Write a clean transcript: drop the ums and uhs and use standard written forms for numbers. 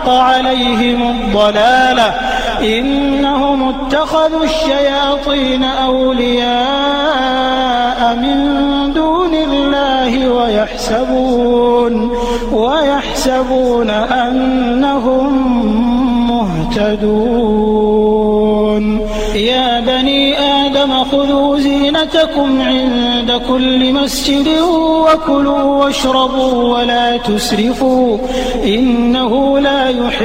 عليهم الضلالة إنهم اتخذوا الشياطين أولياء من دون الله ويحسبون أنهم مهتدون يا بني آدم خذوا زينتكم عند كل مسجد وكلوا واشربوا ولا تسرفوا إنه لا يحب